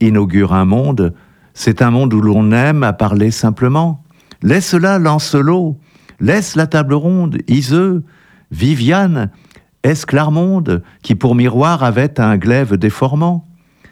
inaugure un monde, c'est un monde où l'on aime à parler simplement. Laisse-la Lancelot, laisse la table ronde, Iseux, Viviane, Esclarmonde, qui pour miroir avait un glaive déformant.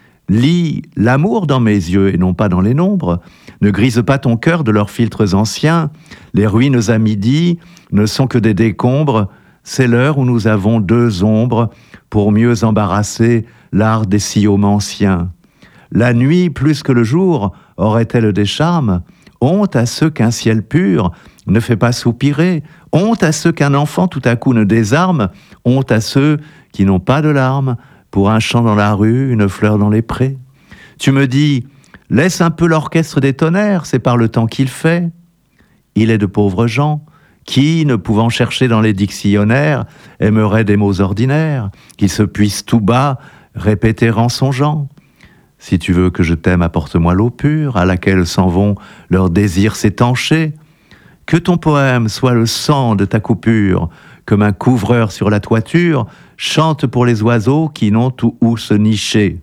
Lis l'amour dans mes yeux et non pas dans les nombres. Ne grise pas ton cœur de leurs filtres anciens. Les ruines à midi ne sont que des décombres. C'est l'heure où nous avons deux ombres pour mieux embarrasser l'art des sillons anciens. La nuit, plus que le jour, aurait-elle des charmes? Honte à ceux qu'un ciel pur ne fait pas soupirer. Honte à ceux qu'un enfant tout à coup ne désarme. Honte à ceux qui n'ont pas de larmes. Pour un chant dans la rue, une fleur dans les prés. Tu me dis, laisse un peu l'orchestre des tonnerres, c'est par le temps qu'il fait. Il est de pauvres gens qui, ne pouvant chercher dans les dictionnaires, aimeraient des mots ordinaires, qu'ils se puissent tout bas répéter en songeant. Si tu veux que je t'aime, apporte-moi l'eau pure, à laquelle s'en vont leurs désirs s'étancher. Que ton poème soit le sang de ta coupure, comme un couvreur sur la toiture, chante pour les oiseaux qui n'ont où se nicher.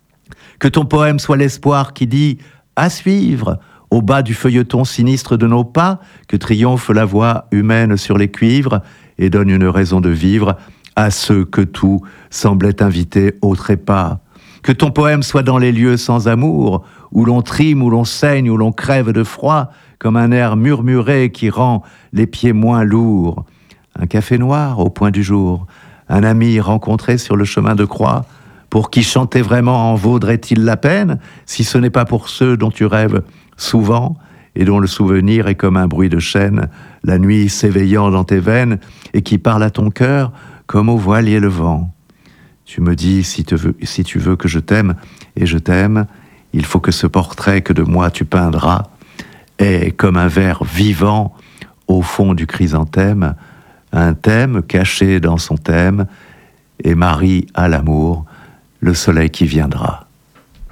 Que ton poème soit l'espoir qui dit « à suivre » au bas du feuilleton sinistre de nos pas, que triomphe la voix humaine sur les cuivres et donne une raison de vivre à ceux que tout semblait inviter au trépas. Que ton poème soit dans les lieux sans amour, où l'on trime, où l'on saigne, où l'on crève de froid, comme un air murmuré qui rend les pieds moins lourds. Un café noir au point du jour, un ami rencontré sur le chemin de croix, pour qui chanter vraiment en vaudrait-il la peine, si ce n'est pas pour ceux dont tu rêves souvent, et dont le souvenir est comme un bruit de chaîne, la nuit s'éveillant dans tes veines, et qui parle à ton cœur comme au voilier le vent. Tu me dis, si tu veux que je t'aime, et je t'aime, il faut que ce portrait que de moi tu peindras est comme un vers vivant au fond du chrysanthème, un thème caché dans son thème, et Marie à l'amour, le soleil qui viendra.